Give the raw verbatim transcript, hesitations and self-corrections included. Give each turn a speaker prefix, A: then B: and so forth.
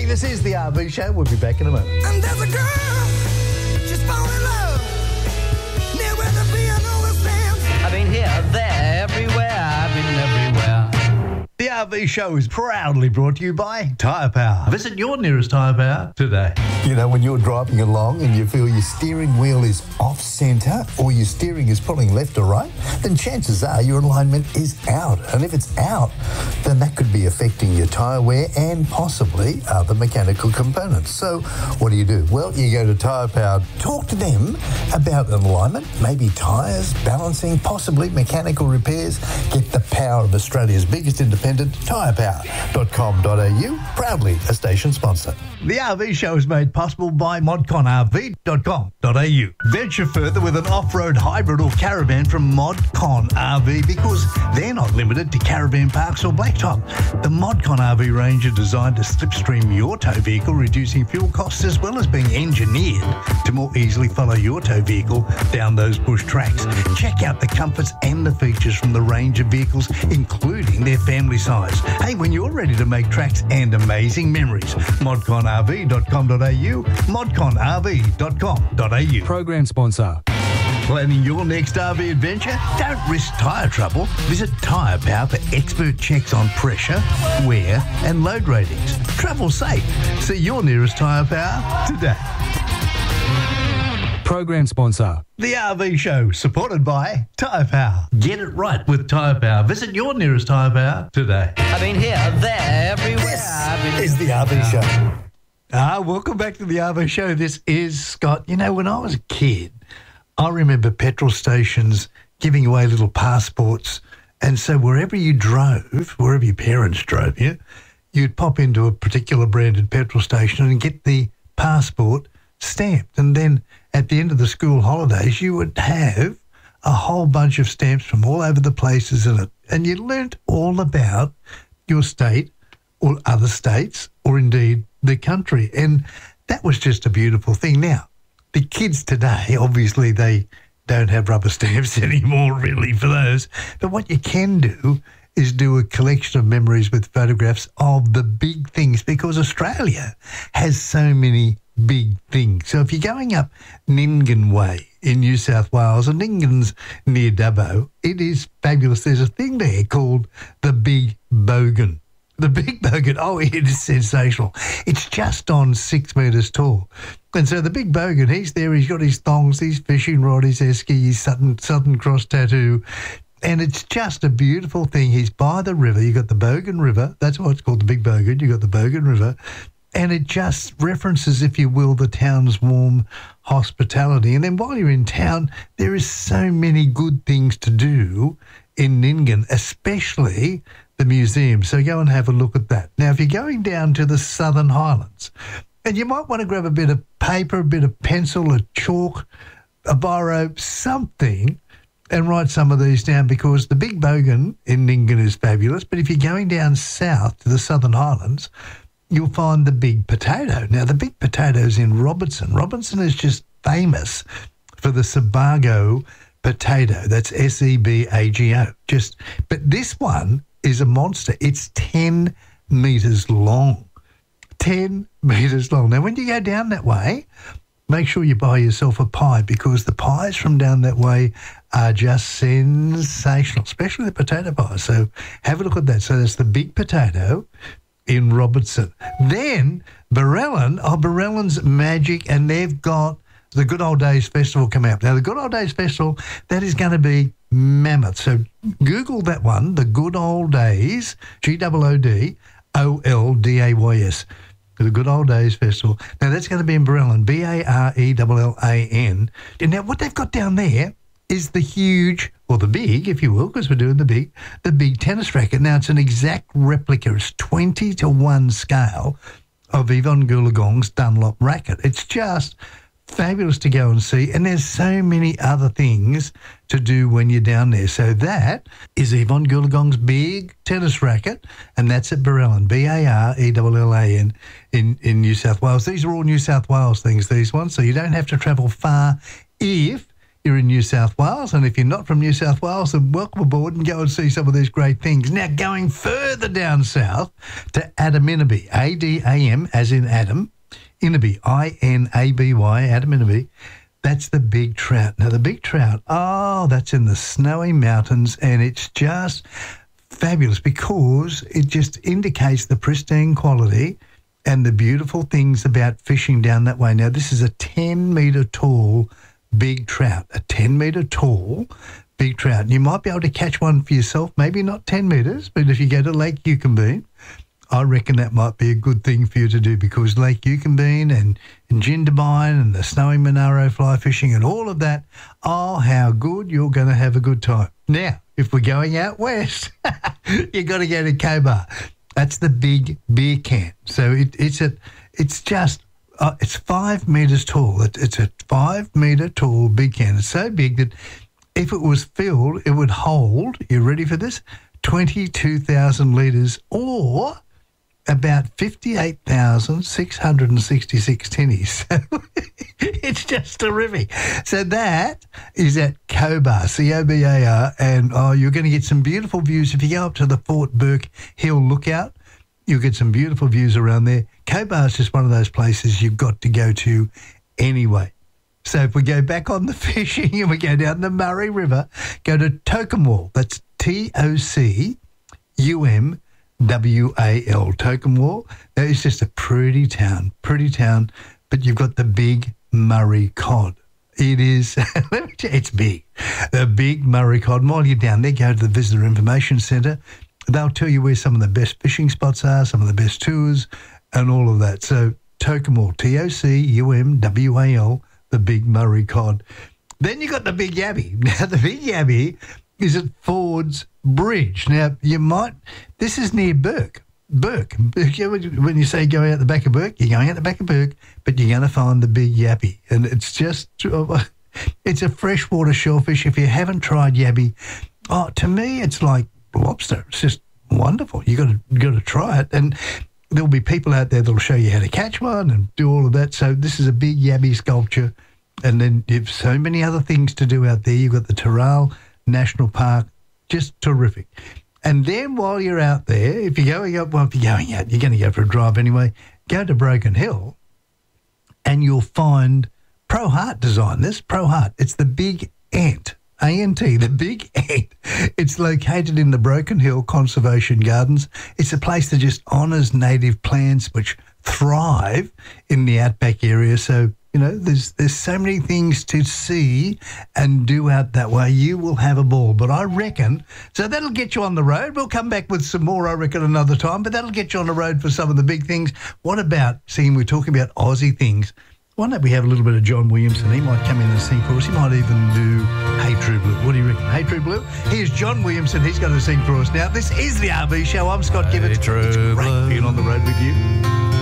A: this is the R V Show. We'll be back in a moment.
B: And there's a girl, she's falling in love. Near where the piano stands.
C: I've been here, there, everywhere. I've been everywhere.
A: The R V Show is proudly brought to you by Tyre Power. Visit your nearest Tyre Power today.
D: You know, when you're driving along and you feel your steering wheel is off centre or your steering is pulling left or right, then chances are your alignment is out. And if it's out, then that could be affecting your tyre wear and possibly other mechanical components. So what do you do? Well, you go to Tyre Power, talk to them about an alignment, maybe tyres, balancing, possibly mechanical repairs. Get the power of Australia's biggest independent, tyre power dot com dot a u, proudly a station sponsor.
A: The R V Show is made possible by mod con r v dot com dot a u. Venture further with an off-road hybrid or caravan from ModCon R V because they're not limited to caravan parks or blacktop. The ModCon R V range are designed to slipstream your tow vehicle, reducing fuel costs as well as being engineered to more easily follow your tow vehicle down those bush tracks. Check out the comforts and the features from the range of vehicles, including their family size. Hey, when you're ready to make tracks and amazing memories, mod con r v dot com dot a u, mod con r v dot com dot a u.
E: Program sponsor.
A: Planning your next R V adventure? Don't risk tyre trouble. Visit Tyre Power for expert checks on pressure, wear and load ratings. Travel safe. See your nearest Tyre Power today.
E: Program sponsor.
A: The R V Show, supported by Tyre Power. Get it right with Tyre Power. Visit your nearest Tyre Power today.
C: I've been here, there, everywhere.
D: This
C: I've been
D: is the R V Show.
A: Ah, welcome back to the R V Show. This is Scott. You know, when I was a kid, I remember petrol stations giving away little passports. And so wherever you drove, wherever your parents drove you, you'd pop into a particular branded petrol station and get the passport stamped. And then at the end of the school holidays, you would have a whole bunch of stamps from all over the places in it. And you learnt all about your state or other states or indeed the country. And that was just a beautiful thing. Now, the kids today, obviously, they don't have rubber stamps anymore, really, for those. But what you can do is do a collection of memories with photographs of the big things, because Australia has so many big things. So if you're going up Nyngan Way in New South Wales, and Nyngan's near Dubbo, it is fabulous. There's a thing there called the Big Bogan. The Big Bogan, oh, it is sensational. It's just on six metres tall. And so the Big Bogan, he's there, he's got his thongs, his fishing rod, his esky, his Southern, Southern Cross tattoo. And it's just a beautiful thing. He's by the river. You've got the Bogan River. That's why it's called the Big Bogan. You've got the Bogan River. And it just references, if you will, the town's warm hospitality. And then while you're in town, there is so many good things to do in Nyngan, especially the museum. So go and have a look at that. Now, if you're going down to the Southern Highlands, and you might want to grab a bit of paper, a bit of pencil, a chalk, a biro, something, and write some of these down, because the Big Bogan in Nyngan is fabulous. But if you're going down south to the Southern Highlands, you'll find the Big Potato. Now, the Big Potato's in Robertson. Robertson is just famous for the Sebago potato. That's S E B A G O. Just, but this one is a monster. It's ten metres long. ten metres long. Now, when you go down that way, make sure you buy yourself a pie, because the pies from down that way are just sensational, especially the potato pie. So have a look at that. So that's the Big Potato in Robertson. Then Barellan, oh, Barellan's magic, and they've got the Good Old Days Festival come out. Now, the Good Old Days Festival, that is going to be mammoth. So Google that one, the Good Old Days, G O O D O L D A Y S, the Good Old Days Festival. Now, that's going to be in Barellan, B A R E L L A N. And now, what they've got down there is the huge, or the big, if you will, because we're doing the big, the big tennis racket. Now, it's an exact replica. It's twenty to one scale of Yvonne Goolagong's Dunlop racket. It's just fabulous to go and see, and there's so many other things to do when you're down there. So that is Yvonne Goolagong's big tennis racket, and that's at Barellan, B A R E L L A N, in, in New South Wales. These are all New South Wales things, these ones, so you don't have to travel far if you're in New South Wales. And if you're not from New South Wales, then welcome aboard and go and see some of these great things. Now, going further down south to Adaminaby, A D A M as in Adam, Inaby, I N A B Y, Adaminaby. That's the big trout. Now, the big trout, oh, that's in the Snowy Mountains, and it's just fabulous because it just indicates the pristine quality and the beautiful things about fishing down that way. Now, this is a ten metre tall big trout, a ten metre tall big trout. And you might be able to catch one for yourself, maybe not ten metres, but if you go to Lake Yukonbean, I reckon that might be a good thing for you to do because Lake Yukonbean and, and Jindabyne and the Snowy Monaro fly fishing and all of that, oh, how good, you're going to have a good time. Now, if we're going out west, you got to go to Cobar. That's the big beer can. So it, it's a, it's just, uh, it's five metres tall. It, it's a five metre tall big can. It's so big that if it was filled, it would hold, you ready for this, twenty-two thousand litres or about fifty-eight thousand six hundred sixty-six tinnies. So it's just terrific. So that is at Cobar, C O B A R, and oh, you're going to get some beautiful views. If you go up to the Fort Burke Hill Lookout, you'll get some beautiful views around there. Cobar is just one of those places you've got to go to anyway. So if we go back on the fishing and we go down the Murray River, go to Tocumwal. That's T O C U M W A L, Tocumwal. That is just a pretty town, pretty town, but you've got the big Murray cod. It is, let me tell you, it's big. The big Murray cod. And while you're down there, go to the Visitor Information Centre. They'll tell you where some of the best fishing spots are, some of the best tours, and all of that. So Tocumwal, T O C U M W A L, the big Murray cod. Then you got the big yabby. Now, the big yabby is at Ford's Bridge. Now, you might, this is near Burke. Burke. When you say go out the back of Burke, you're going out the back of Burke, but you're going to find the big yabby. And it's just, it's a freshwater shellfish. If you haven't tried yabby, oh, to me, it's like lobster. It's just wonderful. You got to got to try it. And there'll be people out there that'll show you how to catch one and do all of that. So this is a big yabby sculpture. And then you've so many other things to do out there. You've got the Taral National Park, just terrific. And then while you're out there, if you're going up, well, if you're going out, you're going to go for a drive anyway, go to Broken Hill and you'll find Pro Heart design this. Pro Heart, it's the big ant, A N T, the big ant. It's located in the Broken Hill Conservation Gardens. It's a place that just honours native plants which thrive in the outback area. So, you know, there's there's so many things to see and do out that way. You will have a ball. But I reckon, so that'll get you on the road. We'll come back with some more, I reckon, another time, but that'll get you on the road for some of the big things. What about, seeing we're talking about Aussie things, why don't we have a little bit of John Williamson? He might come in and sing for us. He might even do Hey True Blue. What do you reckon? Hey True Blue? Here's John Williamson. He's going to sing for us now. This is the R V Show. I'm Scott Gibbons.
C: True
A: It's great
C: Blue.
A: being on the road with you.